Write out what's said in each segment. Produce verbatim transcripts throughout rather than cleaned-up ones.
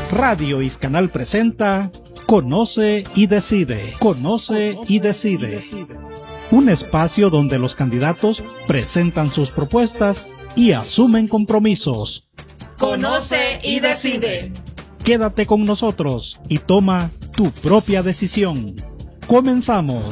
Radio Iscanal presenta Conoce y Decide. Conoce y Decide. Un espacio donde los candidatos presentan sus propuestas y asumen compromisos. Conoce y Decide. Quédate con nosotros y toma tu propia decisión. Comenzamos.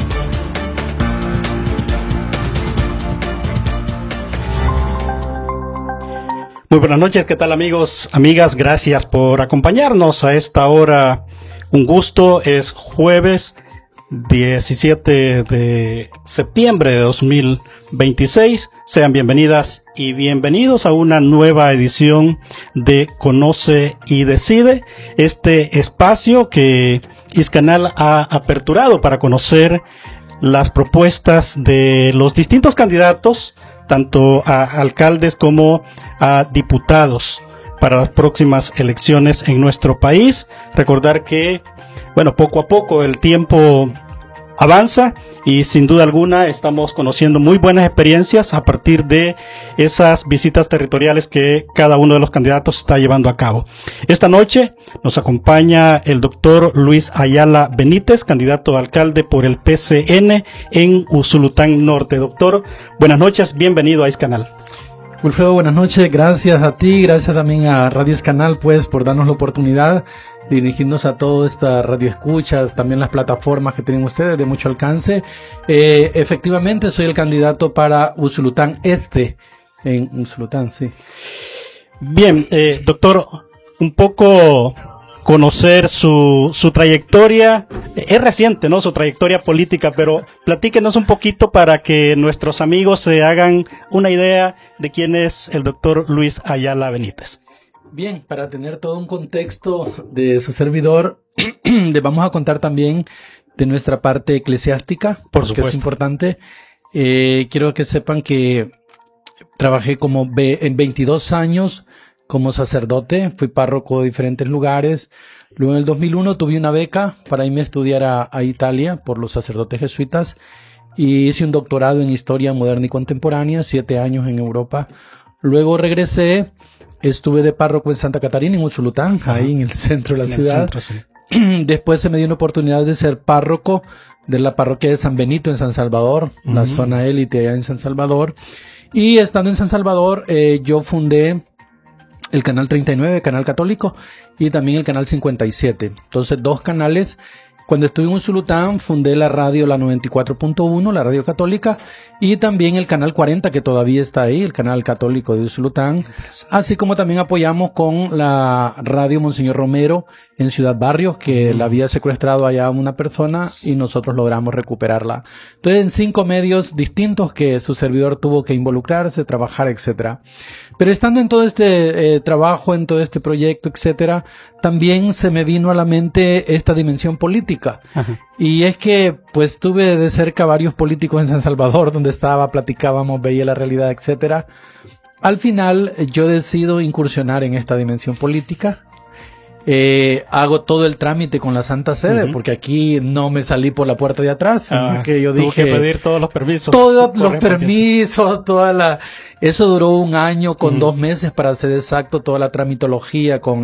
Muy buenas noches, ¿qué tal amigos, amigas? Gracias por acompañarnos a esta hora. Un gusto, es jueves diecisiete de septiembre de dos mil veintiséis. Sean bienvenidas y bienvenidos a una nueva edición de Conoce y Decide, este espacio que Iscanal ha aperturado para conocer las propuestas de los distintos candidatos, tanto a alcaldes como a diputados para las próximas elecciones en nuestro país. Recordar que, bueno, poco a poco el tiempo avanza y sin duda alguna estamos conociendo muy buenas experiencias a partir de esas visitas territoriales que cada uno de los candidatos está llevando a cabo. Esta noche nos acompaña el doctor Luis Ayala Benítez, candidato a alcalde por el P C N en Usulután Norte. Doctor, buenas noches, bienvenido a Iscanal. Wilfredo, buenas noches, gracias a ti, gracias también a Radio Iscanal pues por darnos la oportunidad de dirigirnos a toda esta radio escucha, también las plataformas que tienen ustedes de mucho alcance. Eh, efectivamente soy el candidato para Usulután Este, en Usulután, sí. Bien, eh, doctor, un poco conocer su, su trayectoria, es reciente, ¿no? Su trayectoria política, pero platíquenos un poquito para que nuestros amigos se hagan una idea de quién es el doctor Luis Ayala Benítez. Bien, para tener todo un contexto de su servidor, le vamos a contar también de nuestra parte eclesiástica, por supuesto, que es importante. Eh, quiero que sepan que trabajé como ve- en veintidós años como sacerdote, fui párroco de diferentes lugares. Luego en el dos mil uno tuve una beca para irme a estudiar a, a Italia por los sacerdotes jesuitas y hice un doctorado en Historia Moderna y Contemporánea, siete años en Europa. Luego regresé. Estuve de párroco en Santa Catarina, en Usulután, Ajá. ahí en el centro de la en ciudad. El centro, sí. Después se me dio una oportunidad de ser párroco de la parroquia de San Benito en San Salvador, uh-huh. la zona élite allá en San Salvador. Y estando en San Salvador, eh, yo fundé el Canal treinta y nueve, Canal Católico, y también el Canal cincuenta y siete. Entonces, dos canales. Cuando estuve en Usulután, fundé la radio, la noventa y cuatro punto uno, la radio católica, y también el Canal cuarenta, que todavía está ahí, el Canal Católico de Usulután, así como también apoyamos con la radio Monseñor Romero en Ciudad Barrios, que uh-huh. la había secuestrado allá una persona y nosotros logramos recuperarla. Entonces, en cinco medios distintos que su servidor tuvo que involucrarse, trabajar, etcétera. Pero estando en todo este eh, trabajo, en todo este proyecto, etcétera, también se me vino a la mente esta dimensión política. Ajá. Y es que, pues, tuve de cerca varios políticos en San Salvador, donde estaba, platicábamos, veía la realidad, etcétera. Al final, yo decido incursionar en esta dimensión política. Eh, hago todo el trámite con la Santa Sede, uh-huh. porque aquí no me salí por la puerta de atrás, ah, que yo tuvo dije que pedir todos los permisos, todos los permisos, toda la, eso duró un año con uh-huh. dos meses para ser exacto, toda la tramitología con